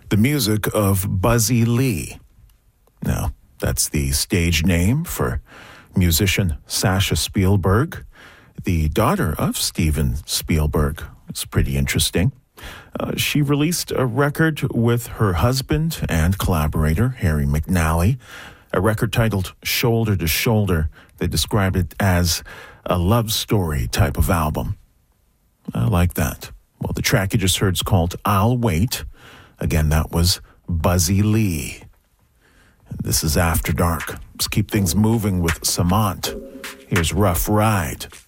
the music of Buzzy Lee. Now, that's the stage name for musician Sasha Spielberg, the daughter of Steven Spielberg. It's pretty interesting. She released a record with her husband and collaborator, Harry McNally, a record titled Shoulder to Shoulder. They described it as a love story type of album. I like that. Well, the track you just heard is called I'll Wait. Again, that was Buzzy Lee. This is After Dark. Let's keep things moving with Samant. Here's Rough Ride.